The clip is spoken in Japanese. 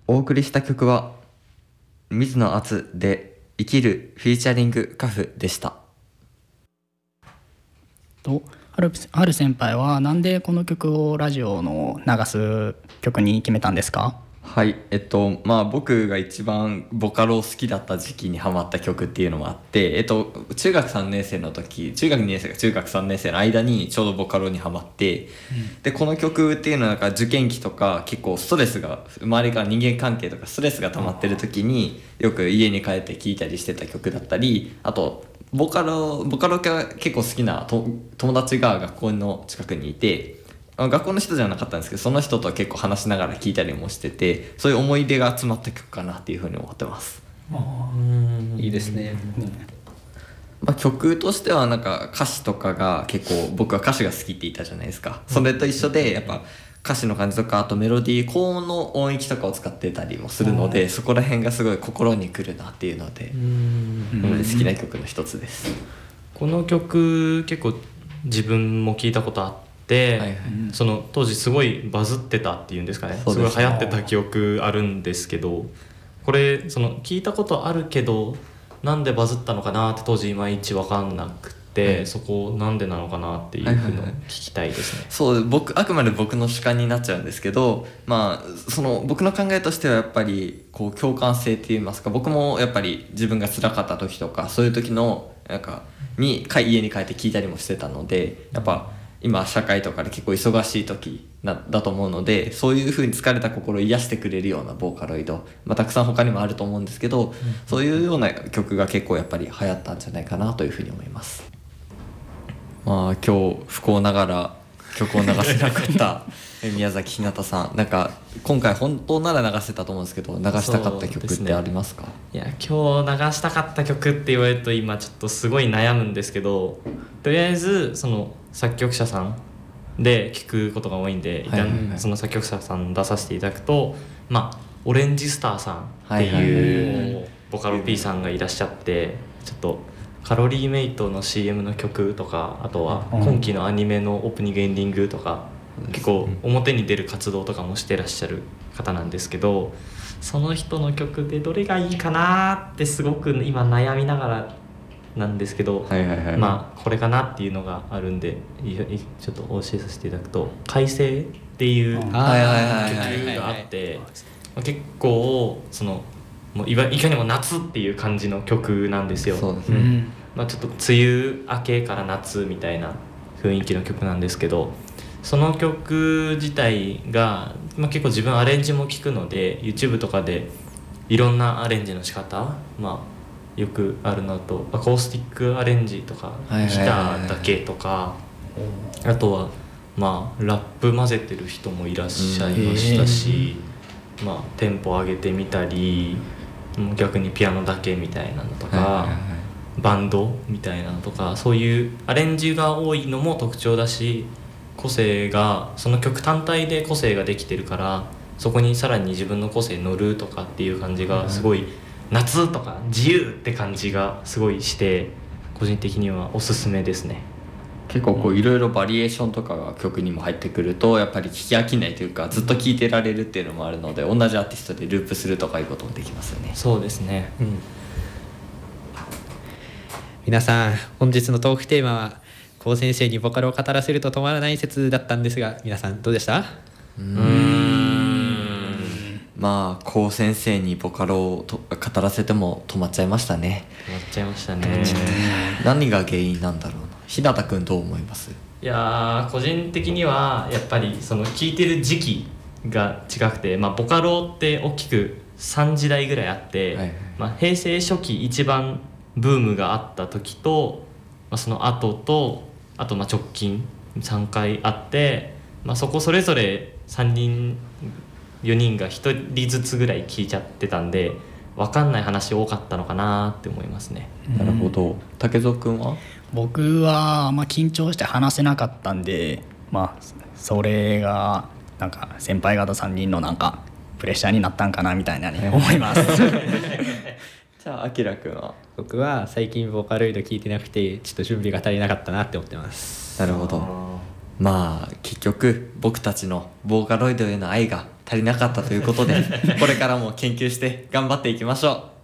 お送りした曲は水野敦で生きるフィーチャリングカフでした。 はる先輩はなんでこの曲をラジオの流す曲に決めたんですか？ はい、僕が一番ボカロを好きだった時期にハマった曲っていうのもあって、中学3年生の時、中学2年生か中学3年生の間にちょうどボカロにハマって、でこの曲っていうのはなんか受験期とか結構ストレスが周りから人間関係とかストレスが溜まってる時によく家に帰って聴いたりしてた曲だったり、あとボカロが結構好きな友達が学校の近くにいて、学校の人じゃなかったんですけど、その人と結構話しながら聴いたりもしてて、そういう思い出が集まった曲かなっていうふうに思ってます。 いいですね。 曲としてはなんか歌詞とかが結構僕は歌詞が好きって言ったじゃないですか。それと一緒でやっぱ歌詞の感じとか、あとメロディー、高音の音域とかを使ってたりもするので、そこら辺がすごい心にくるなっていうので、好きな曲の一つです。 この曲結構自分も聞いたことあって、その当時すごいバズってたっていうんですかね、すごい流行ってた記憶あるんですけど、これその聞いたことあるけどなんでバズったのかなって当時いまいち分かんなくて、そこなんでなのかなっていうふうのを聞きたいですね。 そうあくまで僕の主観になっちゃうんですけど、その僕の考えとしてはやっぱりこう共感性っていいますか、僕もやっぱり自分が辛かった時とかそういう時のなんか家に帰って聞いたりもしてたので、やっぱ今社会とかで結構忙しい時だと思うので、そういう風に疲れた心を癒してくれるようなボーカロイド、たくさん他にもあると思うんですけど、そういうような曲が結構やっぱり流行ったんじゃないかなという風に思います。今日不幸ながら曲を流せなかった宮崎ひなたさん、なんか今回本当なら流せたと思うんですけど、流したかった曲ってありますか？ いや、今日流したかった曲って言われると今ちょっとすごい悩むんですけど、とりあえずその作曲者さんで聞くことが多いんで、一旦その作曲者さん出させていただくと、オレンジスターさんっていうボカロ P さんがいらっしゃって、ちょっとカロリーメイトの CM の曲とか、あとは今期のアニメのオープニングエンディングとか、結構表に出る活動とかもしてらっしゃる方なんですけど、その人の曲でどれがいいかなってすごく今悩みながらなんですけど、これかなっていうのがあるんでちょっとお教えさせていただくと、快晴っていう曲があって、結構そのもういかにも夏っていう感じの曲なんですよ。 そうですね。 ちょっと梅雨明けから夏みたいな雰囲気の曲なんですけど、その曲自体が、結構自分アレンジも聴くので YouTube とかでいろんなアレンジの仕方、よくあるのとアコースティックアレンジとかギターだけとか、あとはラップ混ぜてる人もいらっしゃいましたし、テンポ上げてみたり逆にピアノだけみたいなのとか、バンドみたいなのとか、そういうアレンジが多いのも特徴だし、個性がその曲単体で個性ができてるから、そこにさらに自分の個性乗るとかっていう感じがすごい、夏とか自由って感じがすごいして、個人的にはおすすめですね。 結構いろいろバリエーションとかが曲にも入ってくるとやっぱり聴き飽きないというか、ずっと聴いてられるっていうのもあるので、同じアーティストでループするとかいうこともできますよね。 そうですね、 皆さん、本日のトークテーマは高先生にボカロを語らせると止まらない説だったんですが、皆さんどうでした？ 高先生にボカロを語らせても止まっちゃいましたね。 止まっちゃいましたね。 何が原因なんだろうな。日向くんどう思います？ いや個人的にはやっぱりその聴いてる時期が違くて、ボカロって大きく3時代ぐらいあって、平成初期一番ブームがあった時と、その後とあと直近3回あって、そこそれぞれ3人4人が1人ずつぐらい聞いちゃってたんで、分かんない話多かったのかなって思いますね。 なるほど。竹蔵くんは？ 僕は緊張して話せなかったんで、それがなんか先輩方3人のなんかプレッシャーになったんかなみたいなね思いますじゃああきらくんは？ 僕は最近ボカロイド聞いてなくて、ちょっと準備が足りなかったなって思ってます。 なるほど。結局僕たちのボーカロイドへの愛が足りなかったということでこれからも研究して頑張っていきましょ